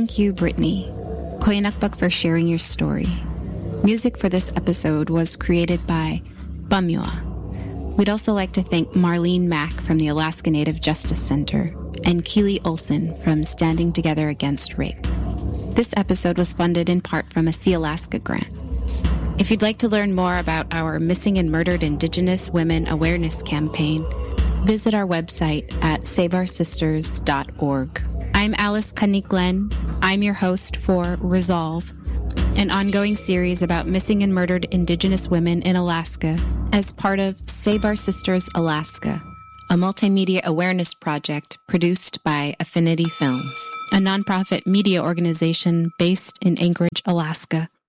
Thank you, Brittany. Koyanakbak, for sharing your story. Music for this episode was created by Bamyua. We'd also like to thank Marlene Mack from the Alaska Native Justice Center and Keely Olson from Standing Together Against Rape. This episode was funded in part from a Sea Alaska grant. If you'd like to learn more about our Missing and Murdered Indigenous Women Awareness Campaign, visit our website at saveoursisters.org. I'm Alice Kaniklen. I'm your host for Resolve, an ongoing series about missing and murdered Indigenous women in Alaska as part of Save Our Sisters Alaska, a multimedia awareness project produced by Affinity Films, a nonprofit media organization based in Anchorage, Alaska.